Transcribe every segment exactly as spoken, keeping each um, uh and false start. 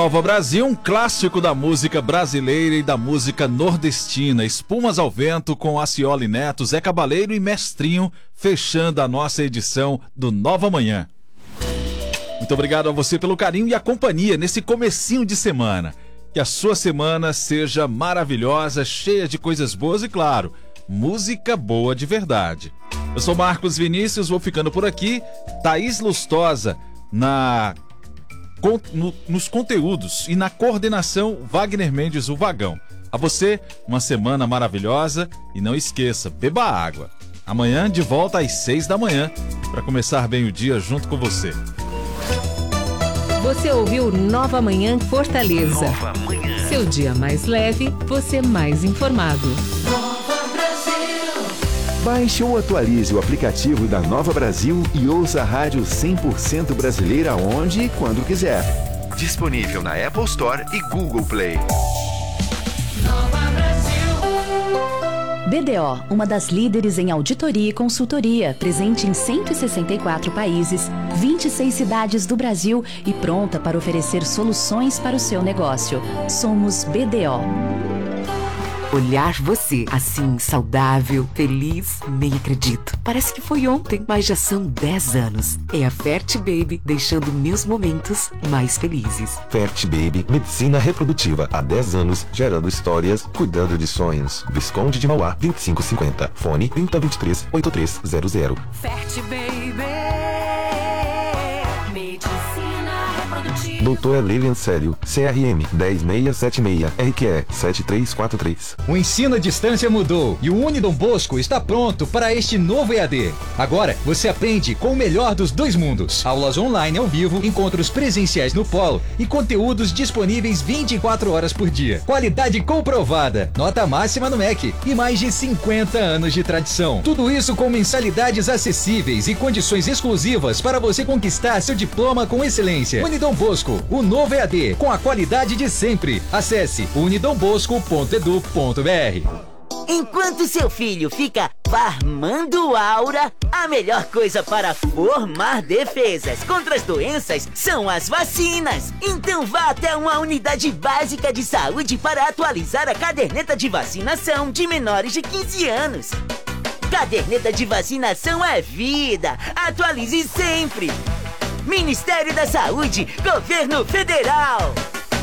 Nova Brasil, um clássico da música brasileira e da música nordestina. Espumas ao Vento com Acioli Neto, Zé Cabaleiro e Mestrinho, fechando a nossa edição do Nova Manhã. Muito obrigado a você pelo carinho e a companhia nesse comecinho de semana. Que a sua semana seja maravilhosa, cheia de coisas boas e, claro, música boa de verdade. Eu sou Marcos Vinícius, vou ficando por aqui. Thaís Lustosa na... No, nos conteúdos e na coordenação, Wagner Mendes, o Vagão. A você, uma semana maravilhosa e não esqueça, beba água. Amanhã de volta às seis da manhã para começar bem o dia junto com você. Você ouviu Nova Manhã Fortaleza. Nova Manhã. Seu dia mais leve, você mais informado. Baixe ou atualize o aplicativo da Nova Brasil e ouça a rádio cem por cento brasileira onde e quando quiser. Disponível na Apple Store e Google Play. Nova Brasil. B D O, uma das líderes em auditoria e consultoria, presente em cento e sessenta e quatro países, vinte e seis cidades do Brasil e pronta para oferecer soluções para o seu negócio. Somos B D O. Olhar você, assim, saudável, feliz, nem acredito. Parece que foi ontem, mas já são dez anos. É a Fert Baby, deixando meus momentos mais felizes. Fert Baby, medicina reprodutiva. Há dez anos, gerando histórias, cuidando de sonhos. Visconde de Mauá, vinte e cinco cinquenta. Fone trinta, vinte e três, oitenta e três zero zero. Fert Baby. Medicina reprodutiva. Doutora Lilian Célio, C R M dez mil seiscentos e setenta e seis, R Q E sete três quatro três. O ensino à distância mudou e o Unidom Bosco está pronto para este novo E A D. Agora você aprende com o melhor dos dois mundos. Aulas online ao vivo, encontros presenciais no polo e conteúdos disponíveis vinte e quatro horas por dia. Qualidade comprovada, nota máxima no M E C e mais de cinquenta anos de tradição. Tudo isso com mensalidades acessíveis e condições exclusivas para você conquistar seu diploma com excelência. Unidom Bosco, o novo E A D, com a qualidade de sempre. Acesse unidom bosco ponto edu ponto br. Enquanto seu filho fica farmando aura, a melhor coisa para formar defesas contra as doenças são as vacinas. Então vá até uma unidade básica de saúde para atualizar a caderneta de vacinação de menores de quinze anos. Caderneta de vacinação é vida. Atualize sempre. Ministério da Saúde, Governo Federal.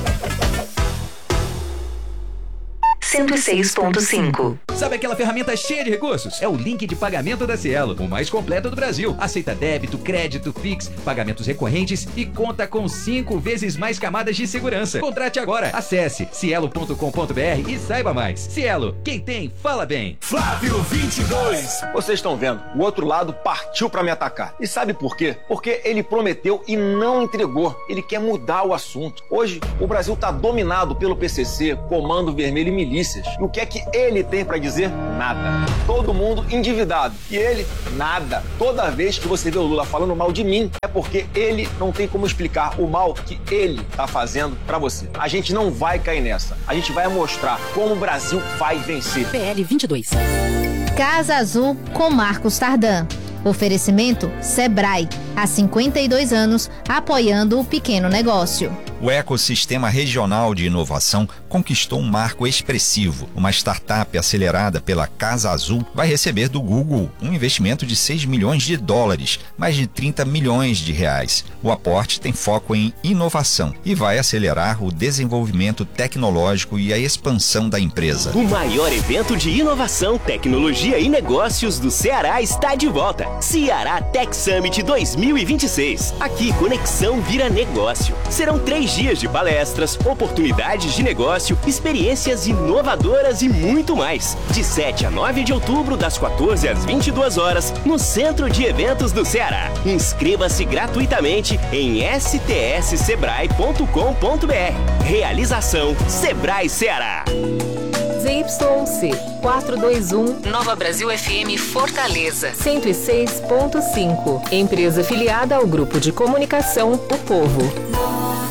cento e seis ponto cinco. Sabe aquela ferramenta cheia de recursos? É o link de pagamento da Cielo, o mais completo do Brasil. Aceita débito, crédito, Pix, pagamentos recorrentes e conta com cinco vezes mais camadas de segurança. Contrate agora. Acesse cielo ponto com ponto br e saiba mais. Cielo, quem tem, fala bem. Flávio vinte e dois. Vocês estão vendo, o outro lado partiu pra me atacar. E sabe por quê? Porque ele prometeu e não entregou. Ele quer mudar o assunto. Hoje, o Brasil tá dominado pelo P C C, Comando Vermelho e milícias. E o que é que ele tem pra dizer? Nada. Todo mundo endividado. E ele, nada. Toda vez que você vê o Lula falando mal de mim, é porque ele não tem como explicar o mal que ele tá fazendo pra você. A gente não vai cair nessa. A gente vai mostrar como o Brasil vai vencer. P L vinte e dois. Casa Azul com Marcos Tardan. Oferecimento Sebrae. Há cinquenta e dois anos, apoiando o pequeno negócio. O ecossistema regional de inovação conquistou um marco expressivo. Uma startup acelerada pela Casa Azul vai receber do Google um investimento de seis milhões de dólares, mais de trinta milhões de reais. O aporte tem foco em inovação e vai acelerar o desenvolvimento tecnológico e a expansão da empresa. O maior evento de inovação, tecnologia e negócios do Ceará está de volta. Ceará Tech Summit dois mil e vinte e seis. Aqui, conexão vira negócio. Serão três dias de palestras, oportunidades de negócio, experiências inovadoras e muito mais. De sete a nove de outubro, das quatorze às vinte e duas horas, no Centro de Eventos do Ceará. Inscreva-se gratuitamente em s t s sebrae ponto com ponto br. Realização Sebrae Ceará. Z Y C quatrocentos e vinte e um, Nova Brasil F M Fortaleza, cento e seis ponto cinco. Empresa filiada ao Grupo de Comunicação O Povo.